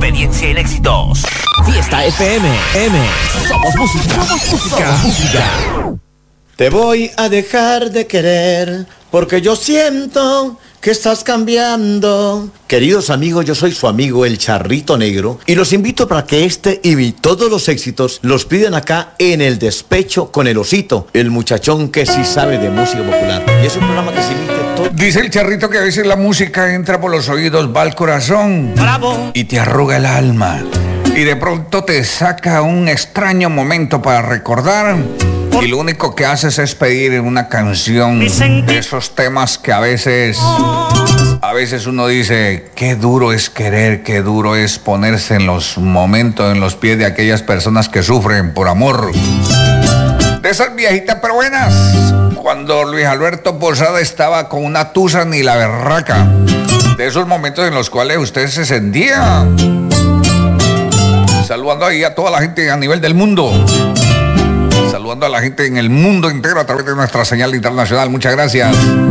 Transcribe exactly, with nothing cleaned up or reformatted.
experiencia en éxitos. Fiesta F M. M. Somos música. Somos música. Somos música. Te voy a dejar de querer porque yo siento que estás cambiando. Queridos amigos, yo soy su amigo el Charrito Negro y los invito para que este y todos los éxitos los piden acá en El Despecho con el Osito, el muchachón que sí sabe de música popular. Y es un programa que se emite todo. Dice el Charrito que a veces la música entra por los oídos, va al corazón. ¡Bravo! Y te arruga el alma. Y de pronto te saca un extraño momento para recordar. Y lo único que haces es pedir una canción de esos temas que a veces, a veces uno dice, qué duro es querer, qué duro es ponerse en los momentos, en los pies de aquellas personas que sufren por amor. De esas viejitas pero buenas, cuando Luis Alberto Posada estaba con una tusa ni la berraca. De esos momentos en los cuales usted se sentía. Saludando ahí a toda la gente a nivel del mundo. Saludando a la gente en el mundo entero a través de nuestra señal internacional. Muchas gracias.